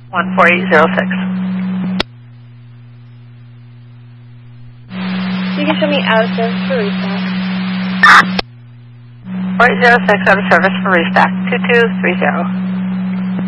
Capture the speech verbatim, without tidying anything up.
one four eight zero six. You can show me out of service for restock. four eight zero six, out of service for restock. two two three zero.